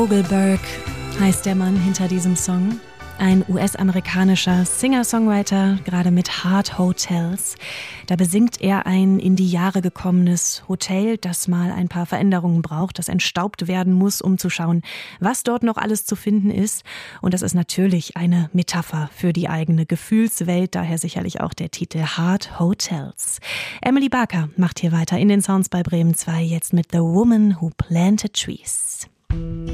Vogelberg heißt der Mann hinter diesem Song. Ein US-amerikanischer Singer-Songwriter, gerade mit Heart Hotels. Da besingt er ein in die Jahre gekommenes Hotel, das mal ein paar Veränderungen braucht, das entstaubt werden muss, um zu schauen, was dort noch alles zu finden ist. Und das ist natürlich eine Metapher für die eigene Gefühlswelt, daher sicherlich auch der Titel Heart Hotels. Emily Barker macht hier weiter in den Sounds bei Bremen 2, jetzt mit The Woman Who Planted Trees.